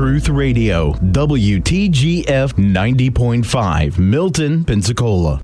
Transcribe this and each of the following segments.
Truth Radio, WTGF 90.5, Milton, Pensacola.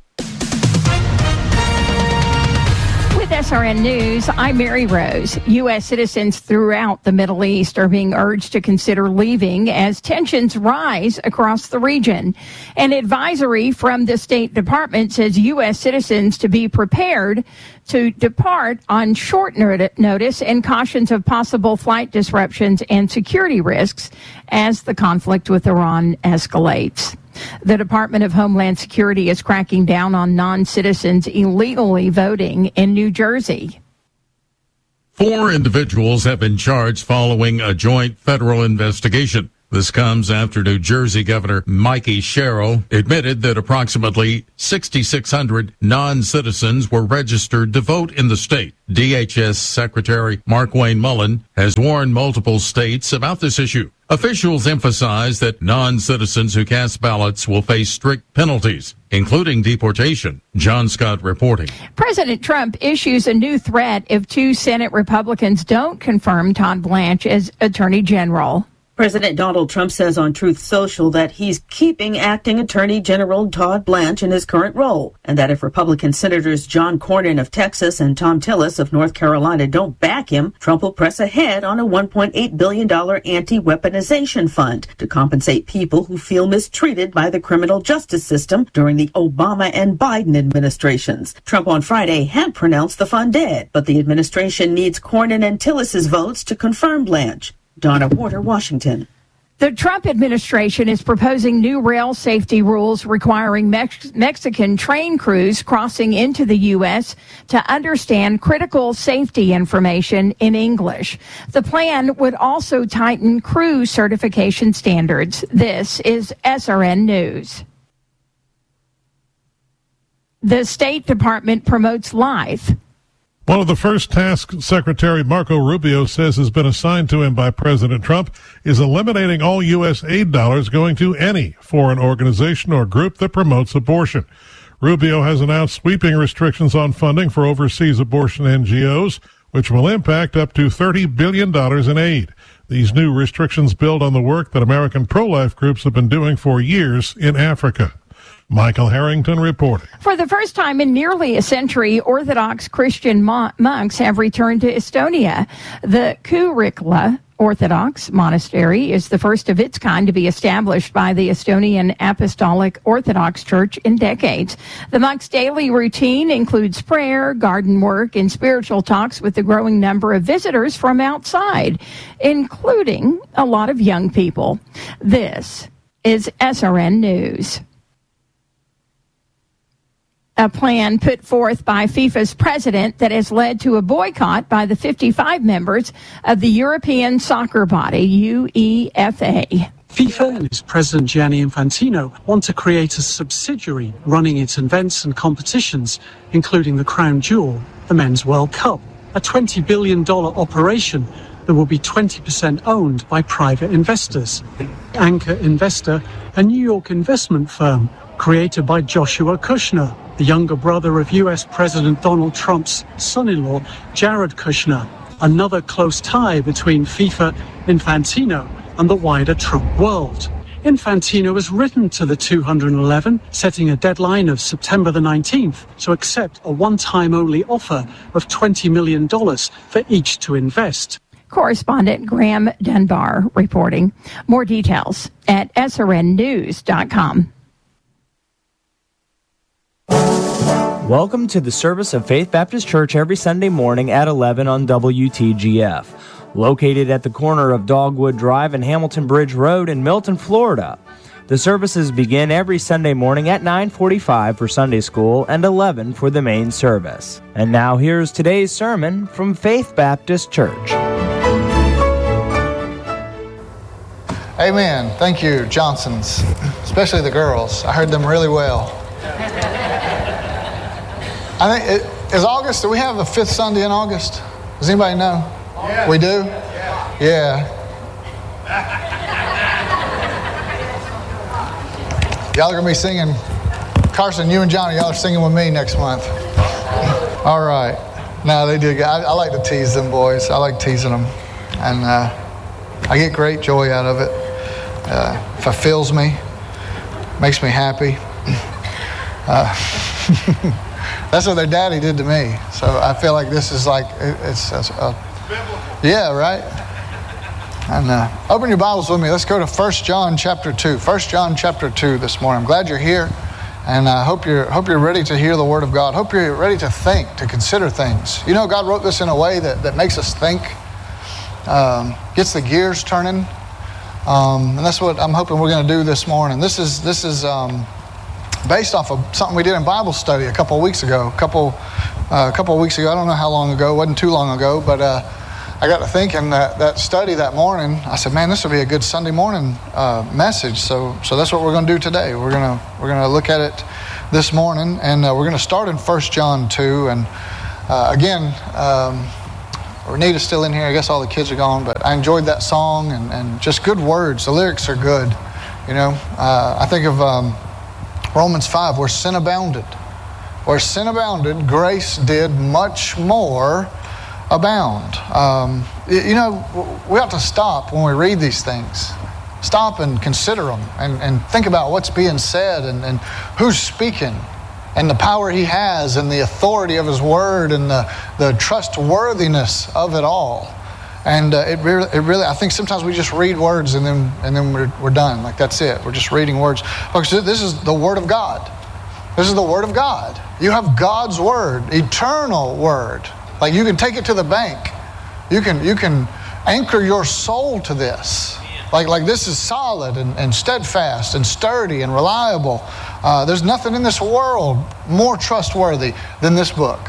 SRN News, I'm Mary Rose. U.S. citizens throughout the Middle East are being urged to consider leaving as tensions rise across the region. An advisory from the State Department says U.S. citizens to be prepared to depart on short notice and cautions of possible flight disruptions and security risks as the conflict with Iran escalates. The Department of Homeland Security is cracking down on non-citizens illegally voting in New Jersey. 4 individuals have been charged following a joint federal investigation. This comes after New Jersey Governor Mikey Sherrill admitted that approximately 6,600 non-citizens were registered to vote in the state. DHS Secretary Markwayne Mullin has warned multiple states about this issue. Officials emphasize that non-citizens who cast ballots will face strict penalties, including deportation. John Scott reporting. President Trump issues a new threat if 2 Senate Republicans don't confirm Todd Blanche as Attorney General. President Donald Trump says on Truth Social that he's keeping acting Attorney General Todd Blanche in his current role, and that if Republican Senators John Cornyn of Texas and Thom Tillis of North Carolina don't back him, Trump will press ahead on a $1.8 billion anti-weaponization fund to compensate people who feel mistreated by the criminal justice system during the Obama and Biden administrations. Trump on Friday had pronounced the fund dead, but the administration needs Cornyn and Tillis's votes to confirm Blanche. Donna Porter, Washington. The Trump administration is proposing new rail safety rules requiring Mexican train crews crossing into the U.S. to understand critical safety information in English. The plan would also tighten crew certification standards. This is SRN News. The State Department promotes life. One of the first tasks Secretary Marco Rubio says has been assigned to him by President Trump is eliminating all U.S. aid dollars going to any foreign organization or group that promotes abortion. Rubio has announced sweeping restrictions on funding for overseas abortion NGOs, which will impact up to $30 billion in aid. These new restrictions build on the work that American pro-life groups have been doing for years in Africa. Michael Harrington reporting. For the first time in nearly a century, Orthodox Christian monks have returned to Estonia. The Kurikla Orthodox Monastery is the first of its kind to be established by the Estonian Apostolic Orthodox Church in decades. The monks' daily routine includes prayer, garden work, and spiritual talks with the growing number of visitors from outside, including a lot of young people. This is SRN News. A plan put forth by FIFA's president that has led to a boycott by the 55 members of the European soccer body, UEFA. FIFA and its president Gianni Infantino want to create a subsidiary running its events and competitions, including the crown jewel, the Men's World Cup, a $20 billion operation that will be 20% owned by private investors. Anchor Investor, a New York investment firm created by Joshua Kushner, the younger brother of U.S. President Donald Trump's son-in-law, Jared Kushner, another close tie between FIFA, Infantino, and the wider Trump world. Infantino has written to the 211, setting a deadline of September the 19th to accept a one-time only offer of $20 million for each to invest. Correspondent Graham Dunbar reporting. More details at srnnews.com. Welcome to the service of Faith Baptist Church every Sunday morning at 11 on WTGF. Located at the corner of Dogwood Drive and Hamilton Bridge Road in Milton, Florida. The services begin every Sunday morning at 9:45 for Sunday school and 11 for the main service. And now here's today's sermon from Faith Baptist Church. Amen. Thank you, Johnsons, especially the girls. I heard them really well. I think is August. Do we have the 5th Sunday in August? Does anybody know? Yeah. We do? Yeah. Y'all are going to be singing. Carson, you and Johnny, y'all are singing with me next month. All right. No, they do. I like to tease them boys. I like teasing them. And I get great joy out of it. fulfills me, makes me happy. That's what their daddy did to me. So I feel like this is like, yeah, right? And open your Bibles with me. Let's go to 1 John chapter 2. 1 John chapter 2 this morning. I'm glad you're here. And I hope you're ready to hear the Word of God. Hope you're ready to think, to consider things. You know, God wrote this in a way that makes us think, gets the gears turning. And that's what I'm hoping we're going to do this morning. This is based off of something we did in Bible study a couple of weeks ago. A couple of weeks ago. I don't know how long ago. It wasn't too long ago. But I got to thinking that study that morning. I said, man, this would be a good Sunday morning message. So that's what we're going to do today. We're going to look at it this morning, and we're going to start in 1 John 2. And again, Renita's still in here. I guess all the kids are gone, but I enjoyed that song and just good words. The lyrics are good. You know, I think of Romans 5, where sin abounded. Where sin abounded, grace did much more abound. You know, we have to stop when we read these things. Stop and consider them and think about what's being said and who's speaking and the power he has and the authority of his word and the trustworthiness of it all. And it really, I think sometimes we just read words and then we're done. Like, that's it. We're just reading words. Folks, this is the Word of God. This is the Word of God. You have God's Word, eternal Word. Like, you can take it to the bank. You can anchor your soul to this. Like this is solid and steadfast and sturdy and reliable. There's nothing in this world more trustworthy than this book.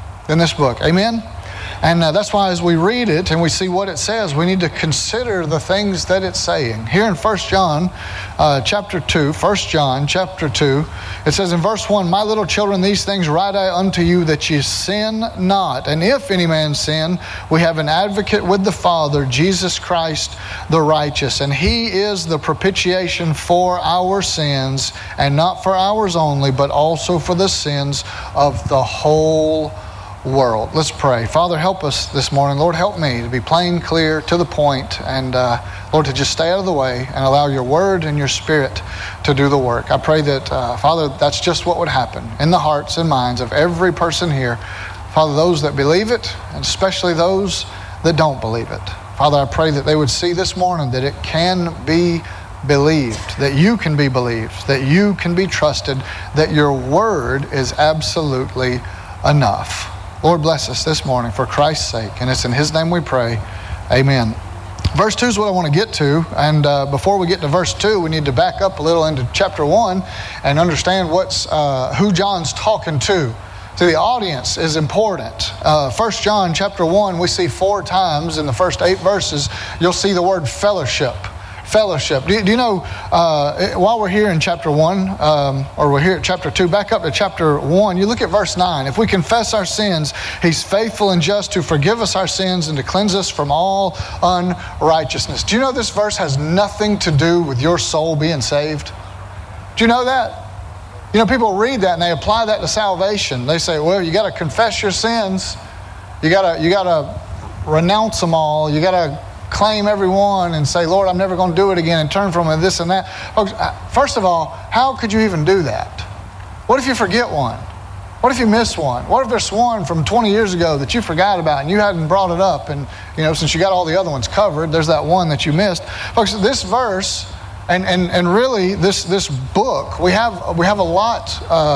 Amen? And that's why as we read it and we see what it says, we need to consider the things that it's saying. Here in 1 John chapter 2, 1 John chapter 2, it says in verse 1, my little children, these things write I unto you that ye sin not. And if any man sin, we have an advocate with the Father, Jesus Christ the righteous. And he is the propitiation for our sins, and not for ours only, but also for the sins of the whole world. Let's pray. Father, help us this morning. Lord, help me to be plain, clear, to the point, and Lord, to just stay out of the way and allow your word and your spirit to do the work. I pray that, Father, that's just what would happen in the hearts and minds of every person here. Father, those that believe it, and especially those that don't believe it. Father, I pray that they would see this morning that it can be believed, that you can be believed, that you can be trusted, that your word is absolutely enough. Lord, bless us this morning for Christ's sake, and it's in his name we pray. Amen. Verse 2 is what I want to get to, and before we get to verse 2, we need to back up a little into chapter 1 and understand who John's talking to. So the audience is important. 1 John chapter 1, we see 4 times in the first 8 verses, you'll see the word fellowship. Fellowship. Do you know, while we're here in chapter 1, or we're here at chapter 2, back up to chapter 1, you look at verse 9. If we confess our sins, he's faithful and just to forgive us our sins and to cleanse us from all unrighteousness. Do you know this verse has nothing to do with your soul being saved? Do you know that? You know, people read that and they apply that to salvation. They say, well, you got to confess your sins. You got to renounce them all. You got to claim every one and say, Lord, I'm never going to do it again, and turn from it, this and that. Folks, first of all, how could you even do that? What if you forget one? What if you miss one? What if there's one from 20 years ago that you forgot about and you hadn't brought it up, and you know, since you got all the other ones covered, there's that one that you missed. Folks, this verse and really this book, we have a lot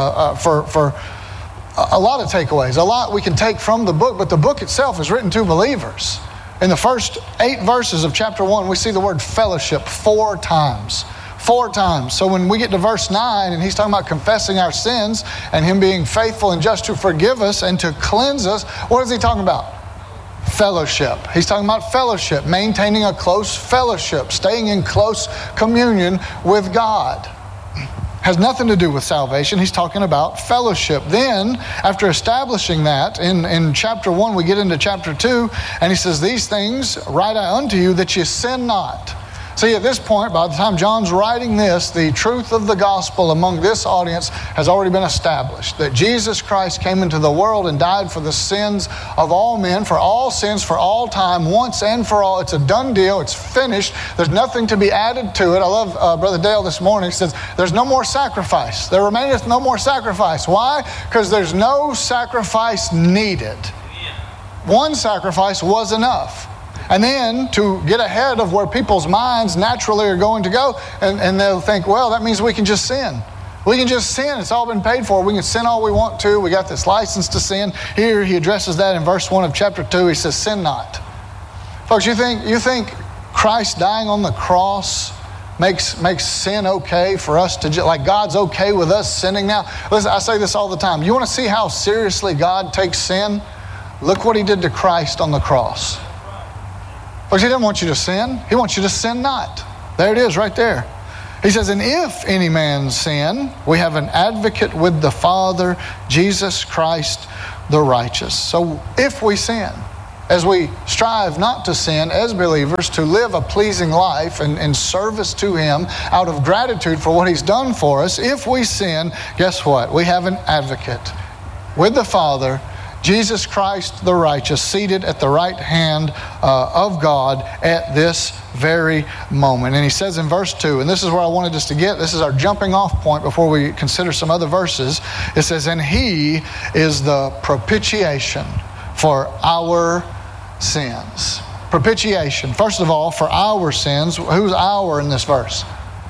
for a lot of takeaways, a lot we can take from the book, but the book itself is written to believers. In the first 8 verses of chapter 1, we see the word fellowship 4 times. 4 times. So when we get to verse 9, and he's talking about confessing our sins and him being faithful and just to forgive us and to cleanse us, what is he talking about? Fellowship. He's talking about fellowship, maintaining a close fellowship, staying in close communion with God. Has nothing to do with salvation. He's talking about fellowship. Then, after establishing that, in chapter 1, we get into chapter 2, and he says, these things write I unto you that you sin not. See, at this point, by the time John's writing this, the truth of the gospel among this audience has already been established. That Jesus Christ came into the world and died for the sins of all men, for all sins, for all time, once and for all. It's a done deal. It's finished. There's nothing to be added to it. I love Brother Dale this morning. He says, there's no more sacrifice. There remaineth no more sacrifice. Why? Because there's no sacrifice needed. One sacrifice was enough. And then to get ahead of where people's minds naturally are going to go, and they'll think, well, that means we can just sin. We can just sin. It's all been paid for. We can sin all we want to. We got this license to sin. Here he addresses that in verse 1 of chapter 2. He says, sin not. Folks, you think Christ dying on the cross makes sin okay for us to, like God's okay with us sinning now? Listen, I say this all the time. You want to see how seriously God takes sin? Look what he did to Christ on the cross. Because he didn't want you to sin. He wants you to sin not. There it is right there. He says, and if any man sin, we have an advocate with the Father, Jesus Christ the righteous. So if we sin, as we strive not to sin as believers, to live a pleasing life in service to him out of gratitude for what he's done for us, if we sin, guess what? We have an advocate with the Father, Jesus Christ the righteous, seated at the right hand of God at this very moment. And he says in verse 2, and this is where I wanted us to get, this is our jumping off point before we consider some other verses. It says, and he is the propitiation for our sins. Propitiation. First of all, for our sins. Who's our in this verse?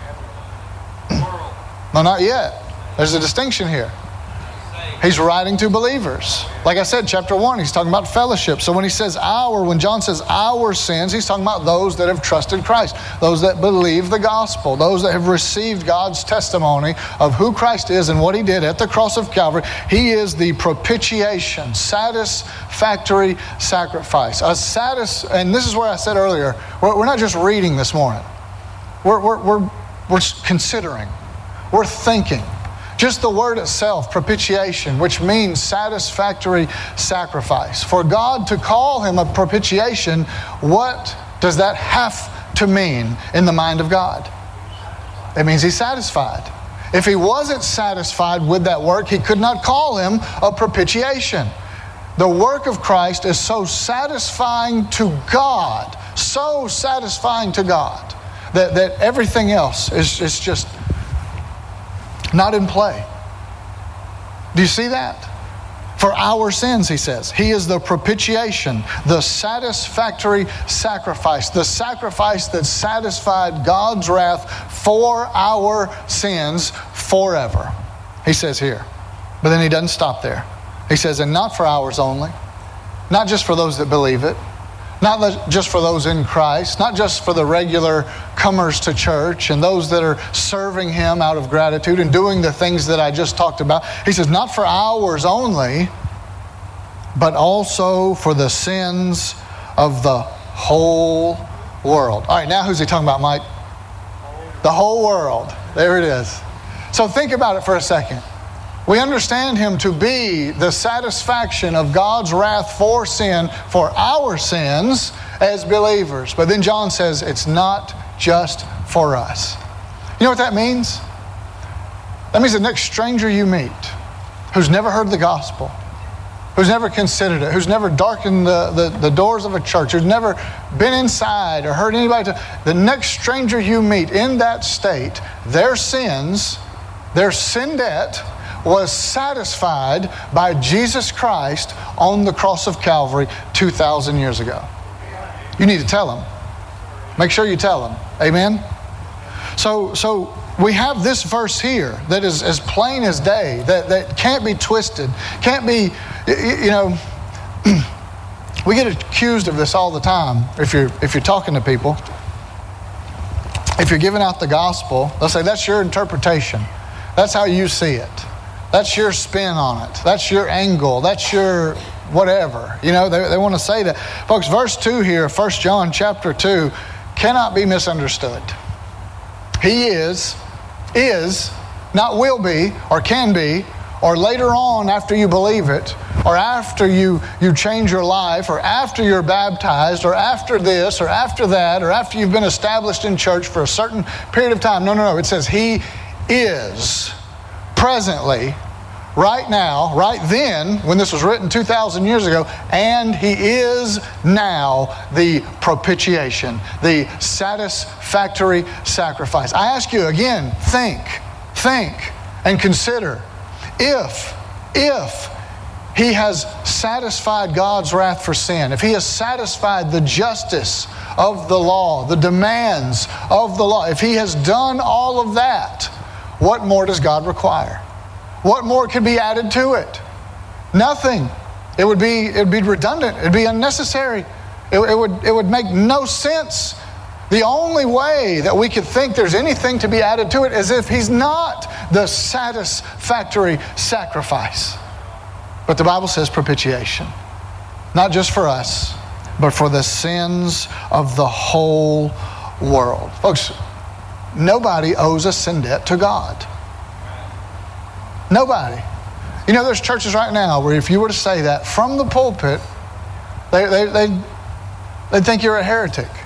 No, not yet. There's a distinction here. He's writing to believers. Like I said, chapter 1, he's talking about fellowship. So when he says our, when John says our sins, he's talking about those that have trusted Christ, those that believe the gospel, those that have received God's testimony of who Christ is and what he did at the cross of Calvary. He is the propitiation, satisfactory sacrifice. And this is where I said earlier, we're not just reading this morning. We're considering. We're thinking. Just the word itself, propitiation, which means satisfactory sacrifice. For God to call him a propitiation, what does that have to mean in the mind of God? It means he's satisfied. If he wasn't satisfied with that work, he could not call him a propitiation. The work of Christ is so satisfying to God, that everything else is just not in play. Do you see that? For our sins, he says. He is the propitiation, the satisfactory sacrifice, the sacrifice that satisfied God's wrath for our sins forever. He says here. But then he doesn't stop there. He says, and not for ours only, not just for those that believe it, not just for those in Christ, not just for the regular comers to church and those that are serving him out of gratitude and doing the things that I just talked about. He says, not for ours only, but also for the sins of the whole world. All right, now who's he talking about, Mike? The whole world. There it is. So think about it for a second. We understand him to be the satisfaction of God's wrath for sin, for our sins as believers. But then John says it's not just for us. You know what that means? That means the next stranger you meet who's never heard the gospel, who's never considered it, who's never darkened the doors of a church, who's never been inside or heard anybody, the next stranger you meet in that state, their sins, their sin debt, was satisfied by Jesus Christ on the cross of Calvary 2,000 years ago. You need to tell them. Make sure you tell them. Amen? So we have this verse here that is as plain as day, that can't be twisted, can't be, we get accused of this all the time if you're talking to people. If you're giving out the gospel, they'll say, that's your interpretation. That's how you see it. That's your spin on it. That's your angle. That's your whatever. They want to say that. Folks, verse 2 here, 1 John chapter 2, cannot be misunderstood. He is, not will be, or can be, or later on after you believe it, or after you change your life, or after you're baptized, or after this, or after that, or after you've been established in church for a certain period of time. No. It says He is presently, right now, right then, when this was written 2,000 years ago, and He is now the propitiation, the satisfactory sacrifice. I ask you again, think, and consider if He has satisfied God's wrath for sin, if He has satisfied the justice of the law, the demands of the law, if He has done all of that, what more does God require? What more could be added to it? Nothing. It would be redundant. It would be unnecessary. It would make no sense. The only way that we could think there's anything to be added to it is if He's not the satisfactory sacrifice. But the Bible says propitiation. Not just for us, but for the sins of the whole world. Folks, nobody owes a sin debt to God. Nobody. You know, there's churches right now where if you were to say that from the pulpit, they'd think you're a heretic.